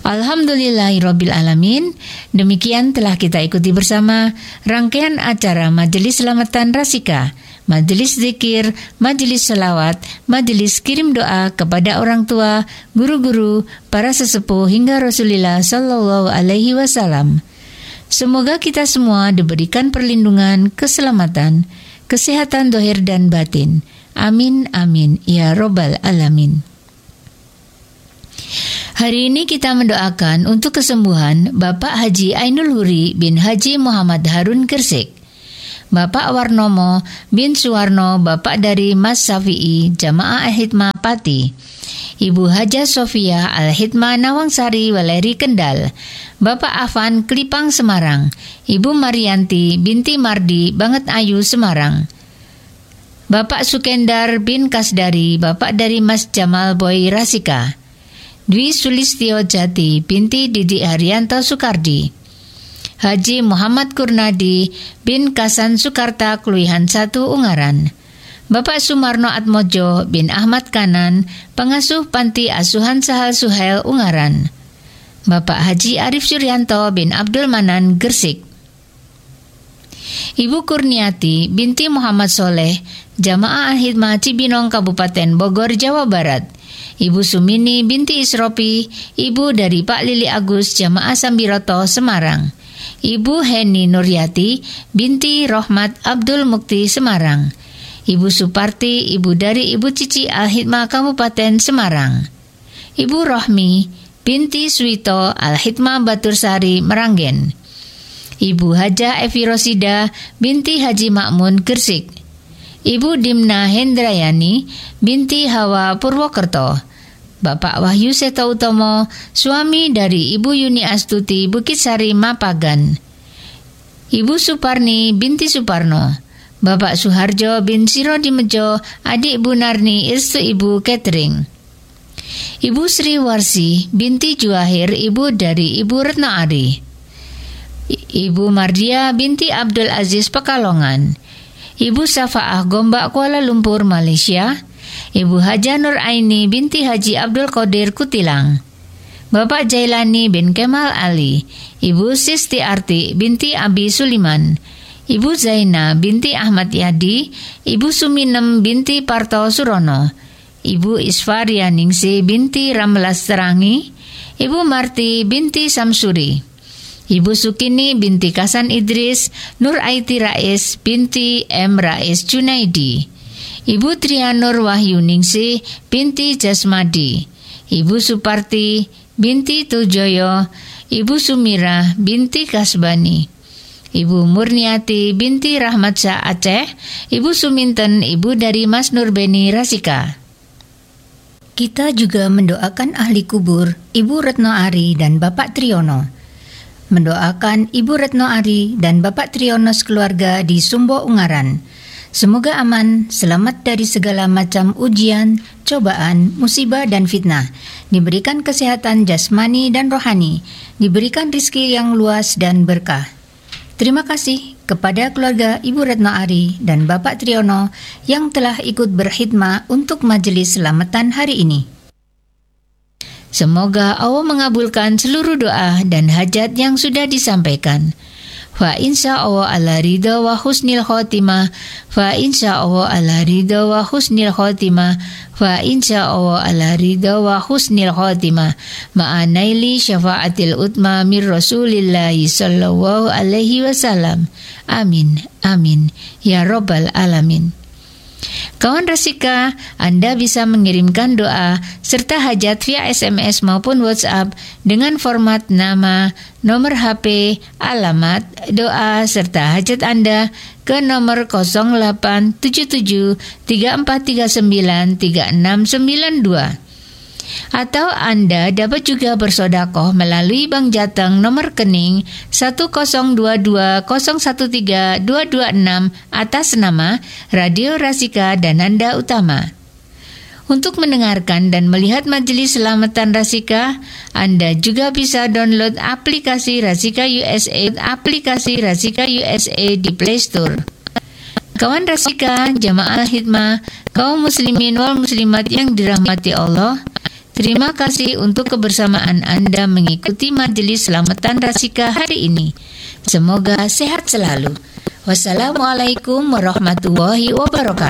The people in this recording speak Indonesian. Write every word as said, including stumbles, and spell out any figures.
Alhamdulillahirabbil alamin. Demikian telah kita ikuti bersama rangkaian acara Majelis Selamatan Rasika, Majelis Zikir, Majelis Selawat, Majelis Kirim Doa kepada orang tua, guru-guru, para sesepuh hingga Rasulullah Sallallahu Alaihi Wasallam. Semoga kita semua diberikan perlindungan, keselamatan, kesehatan zahir dan batin. Amin, amin, ya Robbal Alamin. Hari ini kita mendoakan untuk kesembuhan Bapak Haji Ainul Huri bin Haji Muhammad Harun Gersik, Bapak Warnomo bin Suwarno, Bapak dari Mas Syafi'i Jamaah Al-Hikmah Pati, Ibu Hajah Sofia Al-Hikmah Nawangsari Waleri Kendal, Bapak Afan Klipang Semarang, Ibu Marianti binti Mardi Banget Ayu Semarang, Bapak Sukendar bin Kasdari, Bapak dari Mas Jamal Boy Rasika, Dwi Sulistyo Jati binti Didi Haryanto Sukardi, Haji Muhammad Kurnadi bin Kasan Sukarta Kluihan satu Ungaran, Bapak Sumarno Atmojo bin Ahmad Kanan, pengasuh Panti Asuhan Sahal Suhail Ungaran, Bapak Haji Arif Suryanto bin Abdul Manan Gersik, Ibu Kurniati binti Muhammad Soleh, Jamaah Al-Hikmah Cibinong Kabupaten Bogor, Jawa Barat, Ibu Sumini binti Isropi, Ibu dari Pak Lili Agus Jamaah Sambiroto Semarang, Ibu Heni Nuryati binti Rohmat Abdul Mukti Semarang, Ibu Suparti, Ibu dari Ibu Cici Al-Hikmah Kabupaten Semarang, Ibu Rohmi binti Suwito Al-Hikmah Batursari Meranggen, Ibu Haja Evi Rosida binti Haji Makmun Gersik, Ibu Dimna Hendrayani binti Hawa Purwokerto, Bapak Wahyu Seto Utomo, suami dari Ibu Yuni Astuti Bukitsari Mapagan, Ibu Suparni binti Suparno, Bapak Suharjo bin Siro Dimejo, adik Bu Narni Irstu Ibu Catering, Ibu Sri Warsi binti Juahir, ibu dari Ibu Retno Ari, Ibu Mardia binti Abdul Aziz Pekalongan, Ibu Safaah Gombak Kuala Lumpur Malaysia, Ibu Haja Nur Aini binti Haji Abdul Qadir Kutilang, Bapak Jailani bin Kemal Ali, Ibu Sisti Arti binti Abi Suliman, Ibu Zaina binti Ahmad Yadi, Ibu Suminem binti Parto Surono, Ibu Isfaria Ningsi binti Ramlas Terangi, Ibu Marti binti Samsuri, Ibu Sukini binti Kasan Idris, Nur Aiti Rais binti M. Rais Junaidi, Ibu Trianur Wahyu Ningsih binti Jasmadi, Ibu Suparti binti Tujoyo, Ibu Sumira binti Kasbani, Ibu Murniati binti Rahmat Syah Aceh, Ibu Suminten, ibu dari Mas Nurbeni Rasika. Kita juga mendoakan ahli kubur Ibu Retno Ari dan Bapak Triyono, mendoakan Ibu Retno Ari dan Bapak Triyono sekeluarga di Sumbo Ungaran. Semoga aman, selamat dari segala macam ujian, cobaan, musibah dan fitnah, diberikan kesehatan jasmani dan rohani, diberikan rizki yang luas dan berkah. Terima kasih kepada keluarga Ibu Retno Ari dan Bapak Triyono yang telah ikut berkhidmat untuk Majelis Selamatan hari ini. Semoga Allah mengabulkan seluruh doa dan hajat yang sudah disampaikan. Fa insya Allah ala ridha wa husnil khotimah. Fa insya Allah ala ridha wa husnil khotimah. Fa insya Allah ala ridha wa husnil khotimah. Ma'anaili syafaatil utma mir Rasulillahi sallallahu alaihi wasallam. Amin, amin, ya Robbal Alamin. Kawan Rasika, Anda bisa mengirimkan doa serta hajat via S M S maupun WhatsApp dengan format nama, nomor H P, alamat, doa serta hajat Anda ke nomor nol delapan tujuh tujuh tiga empat tiga sembilan tiga enam sembilan dua. Atau Anda dapat juga bersodakoh melalui Bank Jateng nomor rekening satu nol dua dua nol satu tiga dua dua enam atas nama Radio Rasika Dananda Utama. Untuk mendengarkan dan melihat Majelis Selamatan Rasika, Anda juga bisa download aplikasi Rasika U S A, aplikasi Rasika U S A di Play Store. Kawan Rasika, Jamaah Al-Hikmah, kaum muslimin wal muslimat yang dirahmati Allah, Terima kasih untuk kebersamaan Anda mengikuti Majelis Selamatan Rasika hari ini. Semoga sehat selalu. Wassalamualaikum warahmatullahi wabarakatuh.